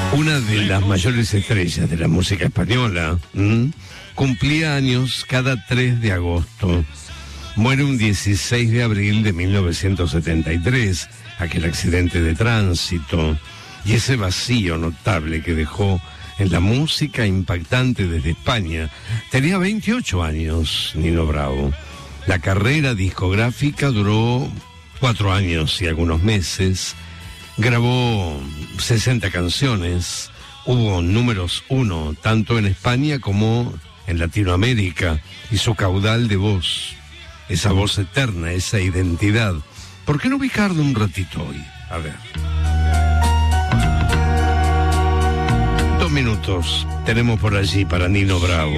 Una de las mayores estrellas de la música española, cumplía años cada 3 de agosto. Muere un 16 de abril de 1973, aquel accidente de tránsito, y ese vacío notable que dejó en la música impactante desde España. Tenía 28 años, Nino Bravo. La carrera discográfica duró 4 años y algunos meses. Grabó 60 canciones, hubo números 1, tanto en España como en Latinoamérica, y su caudal de voz, esa voz eterna, esa identidad. ¿Por qué no ubicarlo un ratito hoy? A ver. 2 minutos tenemos por allí para Nino Bravo.